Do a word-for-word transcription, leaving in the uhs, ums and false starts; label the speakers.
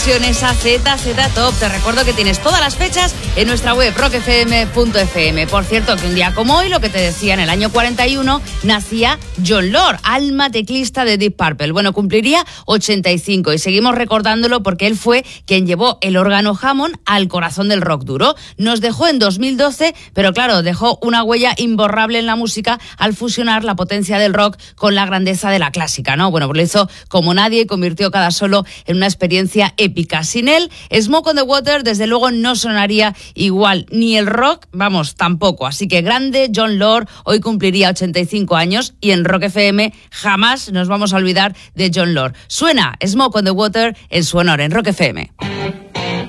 Speaker 1: versiones a Z Z Top. Te recuerdo que tienes todas las fechas en nuestra web rock f m punto f m. Por cierto, que un día como hoy, lo que te decía, en el año cuarenta y uno, nacía Jon Lord, alma teclista de Deep Purple. Bueno, cumpliría ochenta y cinco y seguimos recordándolo porque él fue quien llevó el órgano Hammond al corazón del rock duro. Nos dejó en dos mil doce, pero claro, dejó una huella imborrable en la música al fusionar la potencia del rock con la grandeza de la clásica, ¿no? Bueno, pues lo hizo como nadie y convirtió cada solo en una experiencia épica. Sin él, Smoke on the Water desde luego no sonaría igual, ni el rock, vamos, tampoco. Así que grande Jon Lord, hoy cumpliría ochenta y cinco años y en Rock F M jamás nos vamos a olvidar de Jon Lord. Suena Smoke on the Water en su honor en Rock F M.